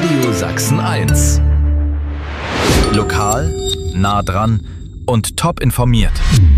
Radio Sachsen 1. Lokal, nah dran und top informiert.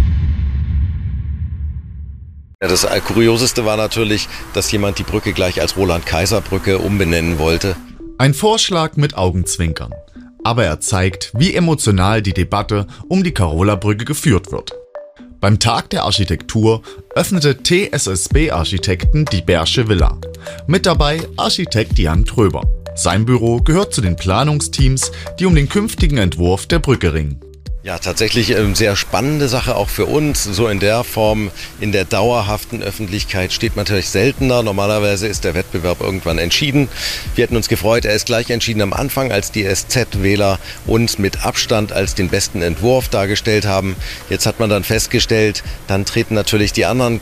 Ja, das Kurioseste war natürlich, dass jemand die Brücke gleich als Roland-Kaiser-Brücke umbenennen wollte. Ein Vorschlag mit Augenzwinkern. Aber er zeigt, wie emotional die Debatte um die Karola-Brücke geführt wird. Beim Tag der Architektur öffnete TSSB-Architekten die Bersche Villa. Mit dabei Architekt Jan Tröber. Sein Büro gehört zu den Planungsteams, die um den künftigen Entwurf der Brücke ringen. Ja, tatsächlich sehr spannende Sache auch für uns. So in der Form, in der dauerhaften Öffentlichkeit steht man natürlich seltener. Normalerweise ist der Wettbewerb irgendwann entschieden. Wir hätten uns gefreut, er ist gleich entschieden am Anfang, als die SZ-Wähler uns mit Abstand als den besten Entwurf dargestellt haben. Jetzt hat man dann festgestellt, dann treten natürlich die anderen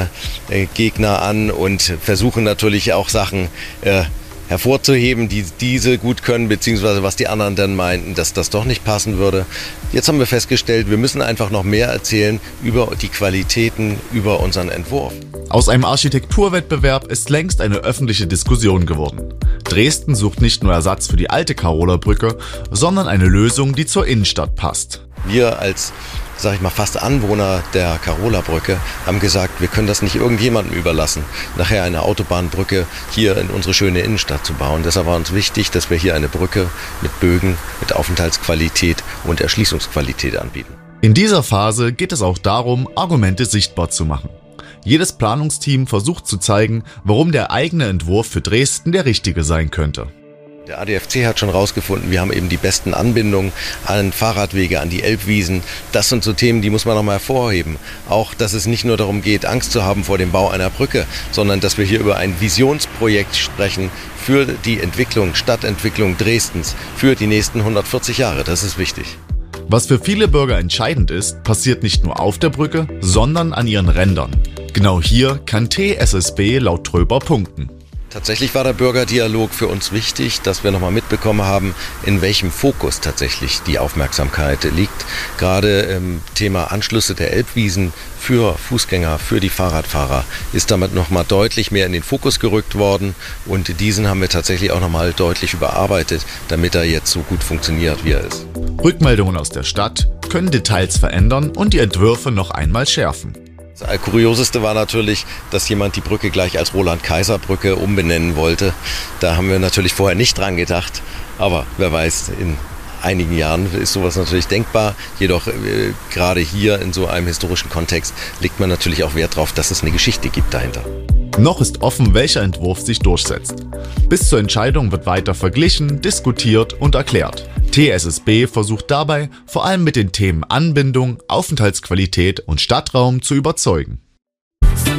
Gegner an und versuchen natürlich auch Sachen hervorzuheben, die diese gut können, beziehungsweise was die anderen dann meinten, dass das doch nicht passen würde. Jetzt haben wir festgestellt, wir müssen einfach noch mehr erzählen über die Qualitäten, über unseren Entwurf. Aus einem Architekturwettbewerb ist längst eine öffentliche Diskussion geworden. Dresden sucht nicht nur Ersatz für die alte Karola-Brücke, sondern eine Lösung, die zur Innenstadt passt. Wir als, fast Anwohner der Karola-Brücke haben gesagt, wir können das nicht irgendjemandem überlassen, nachher eine Autobahnbrücke hier in unsere schöne Innenstadt zu bauen. Deshalb war uns wichtig, dass wir hier eine Brücke mit Bögen, mit Aufenthaltsqualität und Erschließungsqualität anbieten. In dieser Phase geht es auch darum, Argumente sichtbar zu machen. Jedes Planungsteam versucht zu zeigen, warum der eigene Entwurf für Dresden der richtige sein könnte. Der ADFC hat schon rausgefunden, wir haben eben die besten Anbindungen an Fahrradwege, an die Elbwiesen. Das sind so Themen, die muss man nochmal hervorheben. Auch, dass es nicht nur darum geht, Angst zu haben vor dem Bau einer Brücke, sondern dass wir hier über ein Visionsprojekt sprechen für die Entwicklung, Stadtentwicklung Dresdens für die nächsten 140 Jahre. Das ist wichtig. Was für viele Bürger entscheidend ist, passiert nicht nur auf der Brücke, sondern an ihren Rändern. Genau hier kann TSSB laut Tröber punkten. Tatsächlich war der Bürgerdialog für uns wichtig, dass wir nochmal mitbekommen haben, in welchem Fokus tatsächlich die Aufmerksamkeit liegt. Gerade im Thema Anschlüsse der Elbwiesen für Fußgänger, für die Fahrradfahrer ist damit nochmal deutlich mehr in den Fokus gerückt worden und diesen haben wir tatsächlich auch nochmal deutlich überarbeitet, damit er jetzt so gut funktioniert, wie er ist. Rückmeldungen aus der Stadt können Details verändern und die Entwürfe noch einmal schärfen. Das Kurioseste war natürlich, dass jemand die Brücke gleich als Roland-Kaiser-Brücke umbenennen wollte. Da haben wir natürlich vorher nicht dran gedacht, aber wer weiß, in einigen Jahren ist sowas natürlich denkbar. Jedoch gerade hier in so einem historischen Kontext legt man natürlich auch Wert darauf, dass es eine Geschichte gibt dahinter. Noch ist offen, welcher Entwurf sich durchsetzt. Bis zur Entscheidung wird weiter verglichen, diskutiert und erklärt. TSSB versucht dabei, vor allem mit den Themen Anbindung, Aufenthaltsqualität und Stadtraum zu überzeugen.